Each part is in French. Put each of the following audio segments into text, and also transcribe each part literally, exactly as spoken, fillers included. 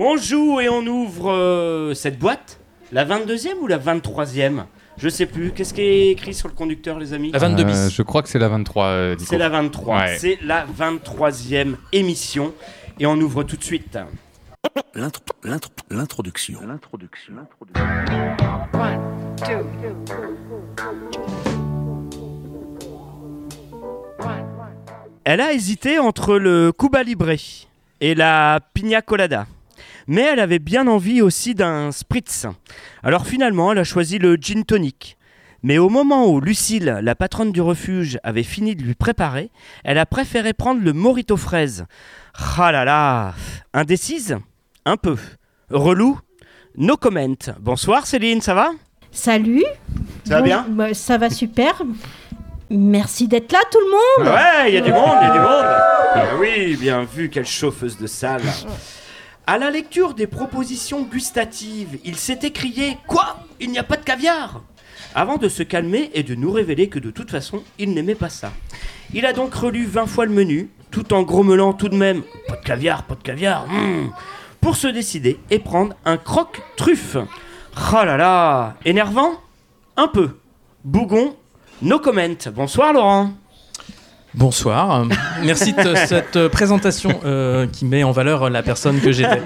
On joue et on ouvre euh, cette boîte. La vingt-deuxième ou la vingt-troisième ? Je sais plus. Qu'est-ce qui est écrit sur le conducteur, les amis ? La vingt-deux bis. Euh, je crois que c'est la vingt-trois. Euh, c'est la vingt-trois. Ouais. C'est la vingt-troisième émission. Et on ouvre tout de suite. L'intro, l'intro, l'introduction. L'introduction. One, two. Elle a hésité entre le Cuba Libre et la Pina Colada. Mais elle avait bien envie aussi d'un spritz. Alors finalement, elle a choisi le gin tonic. Mais au moment où Lucille, la patronne du refuge, avait fini de lui préparer, elle a préféré prendre le mojito fraise. Ah là là, indécise ? Un peu. Relou ? No comment. Bonsoir Céline, ça va ? Salut. Ça va Bon, bien ? bah, ça va super. Merci d'être là tout le monde. Ouais, il y a du monde, il y a du monde. Ah oui, bien vu, quelle chauffeuse de salle. À la lecture des propositions gustatives, il s'est écrié « Quoi ? Il n'y a pas de caviar ?» avant de se calmer et de nous révéler que de toute façon, il n'aimait pas ça. Il a donc relu vingt fois le menu, tout en grommelant tout de même « Pas de caviar, pas de caviar, mmh !» pour se décider et prendre un croque-truffe. Oh là là, énervant ? Un peu. Bougon ? No comment. Bonsoir Laurent. Bonsoir. Merci de cette euh, présentation euh, qui met en valeur la personne que j'étais.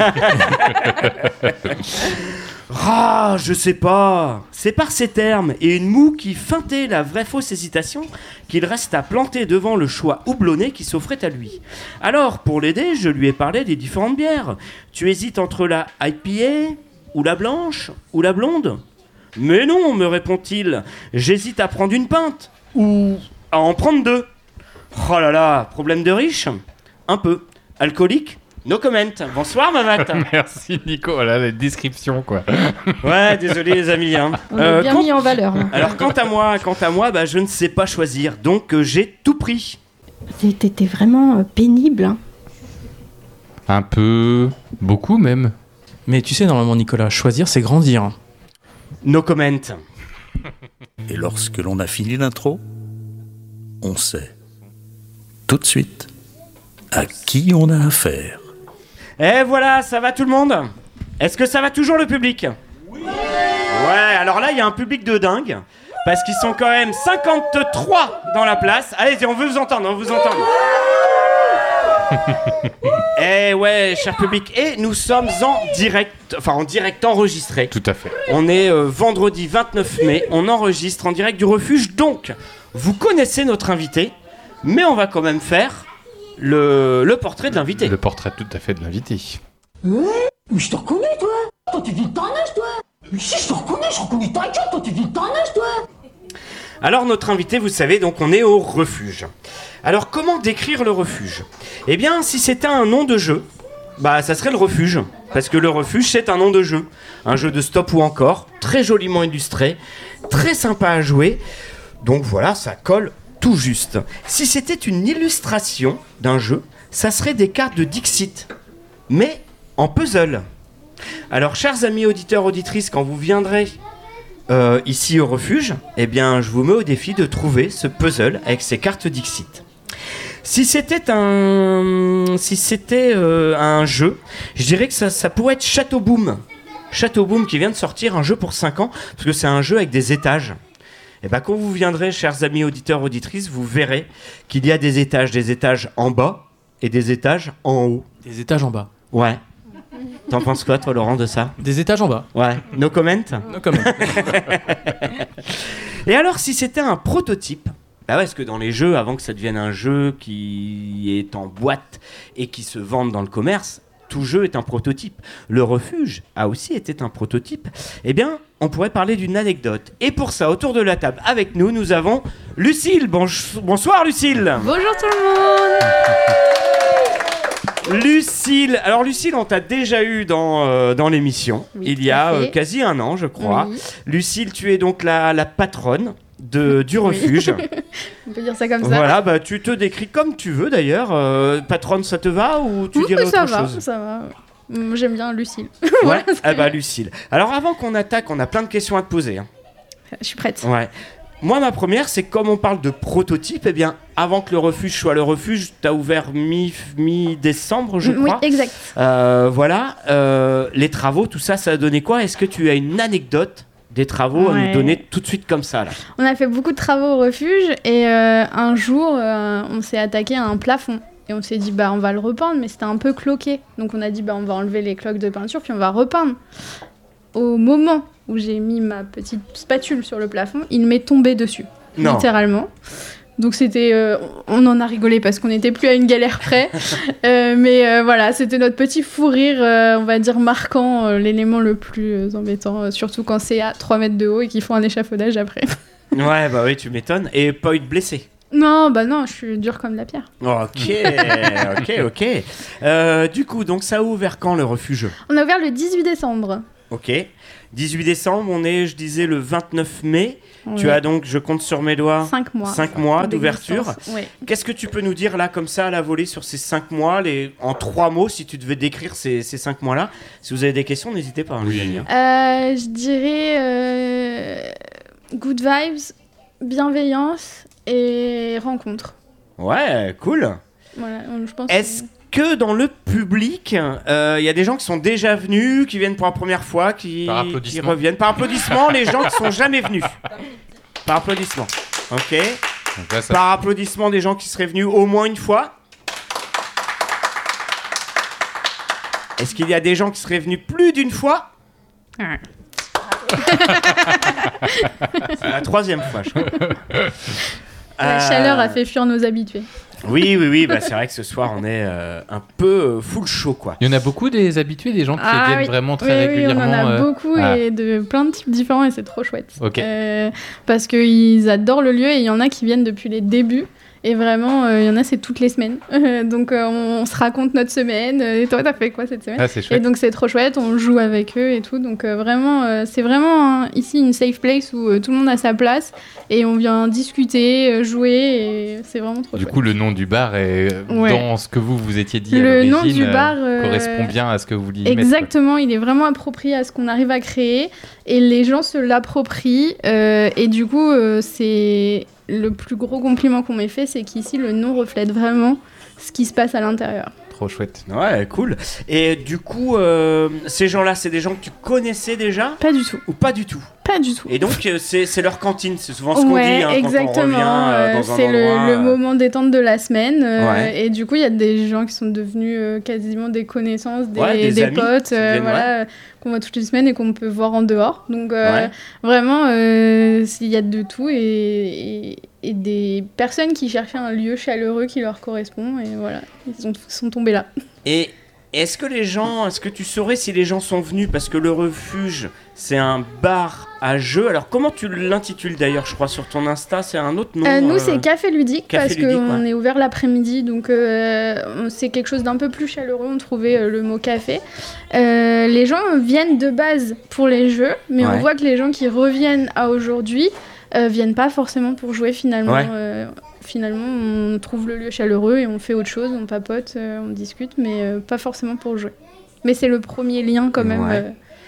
Ah, je sais pas. C'est par ces termes et une moue qui feintait la vraie fausse hésitation qu'il resta planté devant le choix houblonné qui s'offrait à lui. Alors, pour l'aider, je lui ai parlé des différentes bières. Tu hésites entre la I P A ou la blanche ou la blonde ? Mais non, me répond-il, j'hésite à prendre une pinte ou à en prendre deux. Oh là là, problème de riche ? Un peu. Alcoolique ? No comment. Bonsoir Mamat. Merci Nico, voilà la description quoi. Ouais, désolé les amis. Hein. On est bien quant... mis en valeur. Hein. Alors quant à moi, quant à moi, bah, je ne sais pas choisir, donc euh, j'ai tout pris. T'étais vraiment euh, pénible. Hein. Un peu, beaucoup même. Mais tu sais, normalement, Nicolas, choisir, c'est grandir. No comment. Et lorsque l'on a fini l'intro, on sait tout de suite à qui on a affaire. Et voilà, ça va tout le monde ? Est-ce que ça va toujours le public ? Oui. Ouais, alors là, il y a un public de dingue, parce qu'ils sont quand même cinquante-trois dans la place. Allez-y, on veut vous entendre, on veut vous entendre. Eh ouais, cher public, et nous sommes en direct, enfin en direct enregistré. Tout à fait. On est euh, vendredi vingt-neuf mai, on enregistre en direct du refuge, donc vous connaissez notre invité, mais on va quand même faire le, le portrait de l'invité. Le portrait tout à fait de l'invité. Ouais, mais je te reconnais toi. Toi tu vis de ton âge toi. Mais si je te reconnais, je reconnais ta gueule, toi tu vis de ton âge toi. Alors notre invité, vous savez, donc on est au refuge. Alors comment décrire le refuge ? Eh bien, si c'était un nom de jeu, bah ça serait le refuge. Parce que le refuge, c'est un nom de jeu. Un jeu de stop ou encore, très joliment illustré, très sympa à jouer. Donc voilà, ça colle tout juste. Si c'était une illustration d'un jeu, ça serait des cartes de Dixit, mais en puzzle. Alors, chers amis auditeurs, auditrices, quand vous viendrez euh, ici au refuge, eh bien, je vous mets au défi de trouver ce puzzle avec ces cartes Dixit. Si c'était un, si c'était euh, un jeu, je dirais que ça, ça pourrait être Château Boom. Château Boom qui vient de sortir, un jeu pour cinq ans, parce que c'est un jeu avec des étages. Et bien, quand vous viendrez, chers amis auditeurs, auditrices, vous verrez qu'il y a des étages, des étages en bas et des étages en haut. Des étages en bas. Ouais. T'en penses quoi, toi, Laurent, de ça ? Des étages en bas. Ouais. No comment ? No comment. Et alors, si c'était un prototype, bah ouais, parce que dans les jeux, avant que ça devienne un jeu qui est en boîte et qui se vende dans le commerce, tout jeu est un prototype. Le refuge a aussi été un prototype. Eh bien, on pourrait parler d'une anecdote. Et pour ça, autour de la table, avec nous, nous avons Lucille. Bon, bonsoir, Lucille. Bonjour tout le monde. Lucille. Alors, Lucille, on t'a déjà eu dans, euh, dans l'émission, oui, il y a euh, quasi un an, je crois. Oui. Lucille, tu es donc la, la patronne de, du refuge. Oui. On peut dire ça comme ça. Voilà, bah, tu te décris comme tu veux d'ailleurs. Euh, patronne, ça te va ou tu oui, dirais ça autre va, chose ? ça va. Moi, j'aime bien Lucille. Ouais, Voilà, ah bah Lucille. Alors avant qu'on attaque, on a plein de questions à te poser. Hein. Je suis prête. Ouais. Moi, ma première, c'est comme on parle de prototype, eh bien, avant que le refuge soit le refuge, tu as ouvert mi, mi-décembre, je Oui, crois. exact. Euh, voilà, euh, les travaux, tout ça, ça a donné quoi? Est-ce que tu as une anecdote des travaux à Ouais. nous donner tout de suite comme ça là? On a fait beaucoup de travaux au refuge et euh, un jour, euh, on s'est attaqué à un plafond. Et on s'est dit, bah, on va le repeindre, mais c'était un peu cloqué. Donc on a dit, bah, on va enlever les cloques de peinture, puis on va repeindre. Au moment où j'ai mis ma petite spatule sur le plafond, il m'est tombé dessus, Non. littéralement. Donc c'était, euh, on en a rigolé parce qu'on n'était plus à une galère près. Euh, mais euh, voilà, c'était notre petit fou rire, euh, on va dire marquant, euh, l'élément le plus euh, embêtant, euh, surtout quand c'est à trois mètres de haut et qu'il faut un échafaudage après. Ouais, bah oui, tu m'étonnes. Et pas eu de blessés? Non, bah non, je suis dure comme la pierre. Ok, ok, ok. Euh, du coup, donc ça a ouvert quand le refuge? On a ouvert le dix-huit décembre. Ok. dix-huit décembre, on est, je disais, le vingt-neuf mai. Tu Ouais. as donc, je compte sur mes doigts, cinq mois. cinq mois d'ouverture. d'existence, ouais. Qu'est-ce que tu peux nous dire là, comme ça, à la volée, sur ces cinq mois, les... en trois mots, si tu devais décrire ces, ces cinq mois-là? Si vous avez des questions, n'hésitez pas, hein, les amis, hein. Euh, je dirais euh, good vibes, bienveillance et rencontre. Ouais, cool. Voilà, je pense. Est-ce que dans le public, il euh, y a des gens qui sont déjà venus, qui viennent pour la première fois, qui, Par qui applaudissement. reviennent? Par applaudissement, les gens qui sont jamais venus. Par applaudissement. Ok. Donc là, ça- Par applaudissement, des gens qui seraient venus au moins une fois. Est-ce qu'il y a des gens qui seraient venus plus d'une fois? Ah. C'est la troisième fois, je crois. La Euh, chaleur a fait fuir nos habitués. Oui, oui, oui. Bah, c'est vrai que ce soir, on est euh, un peu euh, full show, quoi. Il y en a beaucoup des habitués, des gens qui Ah viennent oui. vraiment très Oui, oui, régulièrement. on en a euh, beaucoup ah. et de plein de types différents et c'est trop chouette. Ok. Euh, parce qu'ils adorent le lieu et il y en a qui viennent depuis les débuts. Et vraiment, euh, il y en a, c'est toutes les semaines. Donc, euh, on, on se raconte notre semaine. Et toi, t'as fait quoi cette semaine? Ah, c'est Et chouette. donc, c'est trop chouette. On joue avec eux et tout. Donc, euh, vraiment, euh, c'est vraiment hein, ici une safe place où euh, tout le monde a sa place. Et on vient discuter, euh, jouer. Et c'est vraiment trop Du chouette. coup, le nom du bar est Ouais. dans ce que vous vous étiez dit à Le nom l'origine, du bar, euh, euh, correspond bien à ce que vous vouliez mettre, quoi. Exactement, il est vraiment approprié à ce qu'on arrive à créer et les gens se l'approprient euh, et du coup euh, c'est le plus gros compliment qu'on m'ait fait, c'est qu'ici le nom reflète vraiment ce qui se passe à l'intérieur. Trop chouette. Ouais, cool. Et du coup, euh, ces gens-là, c'est des gens que tu connaissais déjà Pas du tout, ou pas du tout? pas du tout. Et donc, euh, c'est c'est leur cantine, c'est souvent ce qu'on Ouais, dit hein, quand on exactement. revient euh, euh, dans un c'est le, endroit. le euh, moment détente de la semaine. euh, Ouais. Et du coup, il y a des gens qui sont devenus euh, quasiment des connaissances, des, Ouais, des des amis potes, qui euh, viennent, voilà, euh, qu'on voit toutes les semaines et qu'on peut voir en dehors. Donc, euh, Ouais. vraiment, euh, il y a de tout et, et, et des personnes qui cherchaient un lieu chaleureux qui leur correspond. Et voilà, ils ont, sont tombés là. Et est-ce que les gens, est-ce que tu saurais si les gens sont venus parce que le refuge, c'est un bar à jeux? Alors, comment tu l'intitules d'ailleurs? Je crois sur ton Insta, c'est un autre nom. Euh, nous, euh, c'est Café Ludique Café parce Ludique, qu'on ouais. est ouvert l'après-midi, donc euh, on- c'est quelque chose d'un peu plus chaleureux. On trouvait euh, le mot café. Euh, les gens viennent de base pour les jeux, mais Ouais. on voit que les gens qui reviennent à aujourd'hui euh, viennent pas forcément pour jouer finalement. Ouais. Euh, finalement, on trouve le lieu chaleureux et on fait autre chose, on papote, euh, on discute, mais euh, pas forcément pour jouer. Mais c'est le premier lien quand même. Ouais. euh,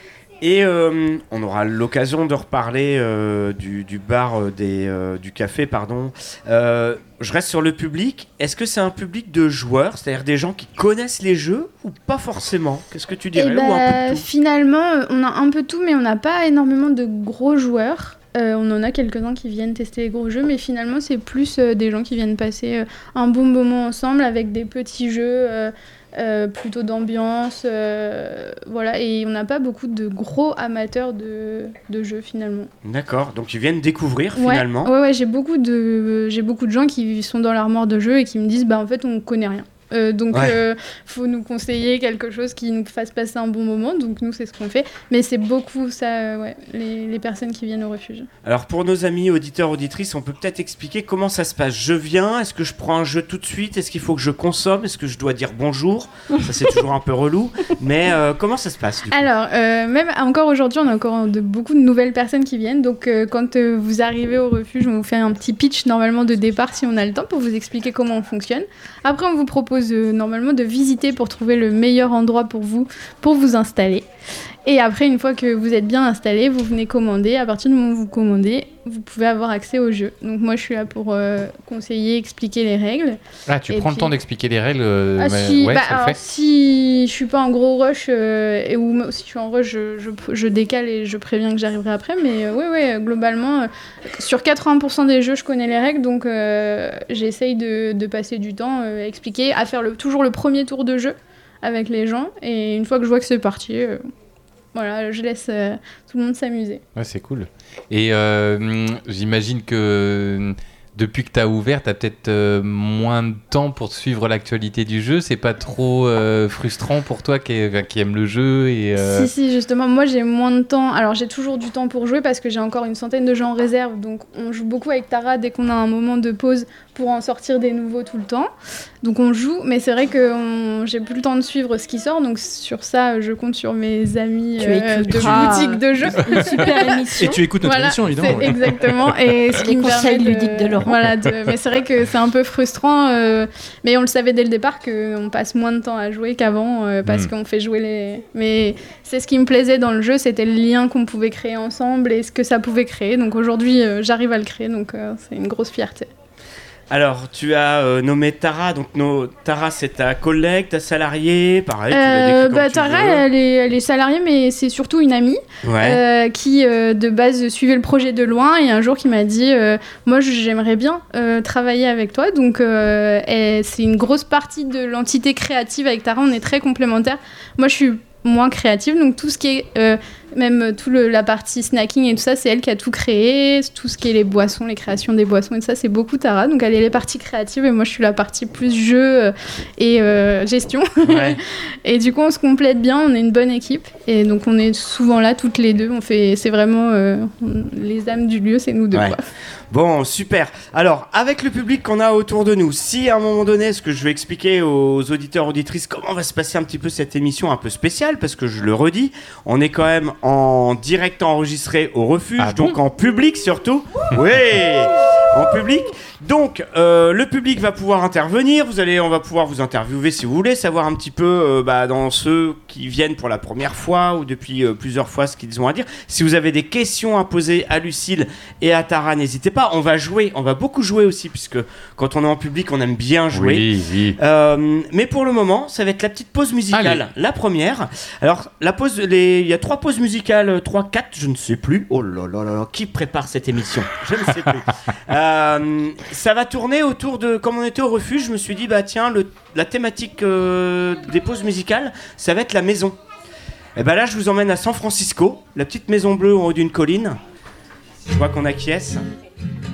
Et euh, on aura l'occasion de reparler euh, du, du bar, euh, des, euh, du café, pardon. Euh, je reste sur le public. Est-ce que c'est un public de joueurs, c'est-à-dire des gens qui connaissent les jeux ou pas forcément? Qu'est-ce que tu Eh dirais? Ou un bah, peu de tout? finalement, euh, on a un peu tout, mais on n'a pas énormément de gros joueurs. Euh, on en a quelques-uns qui viennent tester les gros jeux, mais finalement, c'est plus euh, des gens qui viennent passer euh, un bon moment ensemble avec des petits jeux euh, euh, plutôt d'ambiance. euh, voilà, et on n'a pas beaucoup de gros amateurs de, de jeux finalement. D'accord, donc ils viennent découvrir Ouais, finalement. ouais, ouais, j'ai beaucoup de, j'ai beaucoup de gens qui sont dans l'armoire de jeux et qui me disent, bah en fait, on connaît rien. Euh, donc, Ouais. euh, faut nous conseiller quelque chose qui nous fasse passer un bon moment. Donc, nous, c'est ce qu'on fait. Mais c'est beaucoup ça, euh, ouais, les, les personnes qui viennent au refuge. Alors pour nos amis auditeurs, auditrices, on peut peut-être expliquer comment ça se passe. Je viens, est-ce que je prends un jeu tout de suite? Est-ce qu'il faut que je consomme? Est-ce que je dois dire bonjour? Ça c'est toujours un peu relou. Mais euh, comment ça se passe du coup? Alors, euh, même encore aujourd'hui, on a encore de, beaucoup de nouvelles personnes qui viennent. Donc, euh, quand euh, vous arrivez au refuge, on vous fait un petit pitch normalement de départ si on a le temps pour vous expliquer comment on fonctionne. Après, on vous propose euh, normalement de visiter pour trouver le meilleur endroit pour vous, pour vous installer. Et après, une fois que vous êtes bien installé, vous venez commander. À partir du moment où vous commandez, vous pouvez avoir accès au jeu. Donc moi, je suis là pour euh, conseiller, expliquer les règles. Ah, tu Et prends puis- le temps d'expliquer les règles euh, Ah, mais- si, ouais, bah, ça le alors, fait. si je suis pas en gros rush euh, et ou m- si je suis en rush, je, je, je décale et je préviens que j'arriverai après. Mais euh, oui, ouais, globalement, euh, sur quatre-vingts pour cent des jeux, je connais les règles, donc euh, j'essaye de, de passer du temps euh, à expliquer, à faire le, toujours le premier tour de jeu avec les gens. Et une fois que je vois que c'est parti, euh, voilà, je laisse euh, tout le monde s'amuser. Ouais, c'est cool. Et euh, hum, j'imagine que hum, depuis que tu as ouvert, tu as peut-être euh, moins de temps pour suivre l'actualité du jeu. C'est pas trop euh, frustrant pour toi qui, enfin, qui aime le jeu et, euh, Si, si, justement, moi j'ai moins de temps. Alors j'ai toujours du temps pour jouer parce que j'ai encore une centaine de jeux en réserve. Donc on joue beaucoup avec Tara dès qu'on a un moment de pause pour en sortir des nouveaux tout le temps. Donc on joue, mais c'est vrai que on- j'ai plus le temps de suivre ce qui sort. Donc sur ça, je compte sur mes amis Tu euh, de écouteras boutique de jeux. une super émission. Et tu écoutes notre Voilà, émission, évidemment. c'est ouais. exactement. Et ce Les qui me conseils permet ludiques de Laurent. Voilà, de- mais c'est vrai que c'est un peu frustrant. euh, mais on le savait dès le départ qu'on passe moins de temps à jouer qu'avant euh, parce Mm. qu'on fait jouer les. Mais c'est ce qui me plaisait dans le jeu, c'était le lien qu'on pouvait créer ensemble et ce que ça pouvait créer. Donc aujourd'hui, euh, j'arrive à le créer, donc euh, c'est une grosse fierté. Alors, tu as euh, nommé Tara. Donc, no- Tara, c'est ta collègue, ta salariée. Pareil, tu l'as Euh, décrit comme bah, tu Tara, veux. elle est, elle est salariée, mais c'est surtout une amie. Ouais. euh, qui euh, de base suivait le projet de loin et un jour qui m'a dit euh, moi j'aimerais bien euh, travailler avec toi, donc euh, et c'est une grosse partie de l'entité créative. Avec Tara on est très complémentaires. Moi je suis moins créative, donc tout ce qui est euh, même tout le, la partie snacking et tout ça, c'est elle qui a tout créé, tout ce qui est les boissons, les créations des boissons et tout ça, c'est beaucoup Tara, donc elle est les parties créatives et moi je suis la partie plus jeu euh, et euh, gestion. Ouais. Et du coup, on se complète bien, on est une bonne équipe. Et donc, on est souvent là, toutes les deux. On fait, c'est vraiment euh, on- les âmes du lieu, c'est nous deux. Ouais. Quoi. Bon, super. Alors, avec le public qu'on a autour de nous, si à un moment donné, ce que je vais expliquer aux auditeurs, auditrices, comment va se passer un petit peu cette émission un peu spéciale, parce que je le redis, on est quand même en direct enregistré au refuge, Ah bon donc en public surtout. Oui, en public. Donc, euh, le public va pouvoir intervenir. Vous allez, on va pouvoir vous interviewer si vous voulez, savoir un petit peu euh, bah, dans ceux qui viennent pour la première fois ou depuis euh, plusieurs fois ce qu'ils ont à dire. Si vous avez des questions à poser à Lucille et à Tara, n'hésitez pas. On va jouer, on va beaucoup jouer aussi, puisque quand on est en public, on aime bien jouer. Oui, oui. Euh, mais pour le moment, ça va être la petite pause musicale, Allez. la première. Alors, la pause, les... il y a trois pauses musicales, euh, trois, quatre, je ne sais plus. Oh là là là là, qui prépare cette émission? Je ne sais plus. Euh, ça va tourner autour de, comme on était au refuge, je me suis dit, bah tiens, le... la thématique euh, des pauses musicales, ça va être la maison. Et bah là, je vous emmène à San Francisco, la petite maison bleue en haut d'une colline. Je vois qu'on acquiesce.